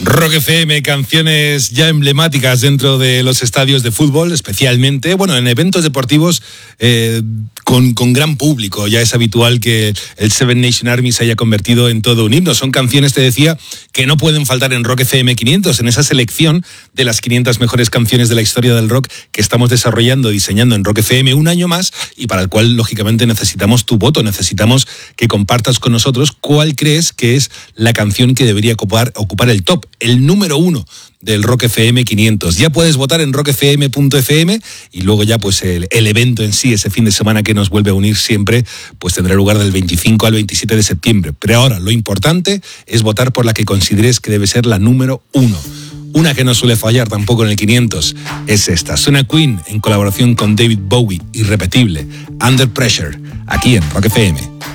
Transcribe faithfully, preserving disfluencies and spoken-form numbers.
Rock F M, canciones ya emblemáticas dentro de los estadios de fútbol, especialmente, bueno, en eventos deportivos eh, con, con gran público. Ya es habitual que el Seven Nation Army se haya convertido en todo un himno. Son canciones, te decía, que no pueden faltar en Rock F M quinientos, en esa selección de las quinientas mejores canciones de la historia del rock que estamos desarrollando, diseñando en Rock F M un año más, y para el cual, lógicamente, necesitamos tu voto, necesitamos que compartas con nosotros cuál crees que es la canción que debería ocupar, ocupar el top, el número uno del Rock F M quinientos. Ya puedes votar en rock f m punto f m y luego ya pues el, el evento en sí, ese fin de semana que nos vuelve a unir siempre, pues tendrá lugar del veinticinco al veintisiete de septiembre. Pero ahora lo importante es votar por la que consideres que debe ser la número uno. Una que no suele fallar tampoco en el quinientos es esta. Suena Queen en colaboración con David Bowie, irrepetible, Under Pressure, aquí en Rock F M.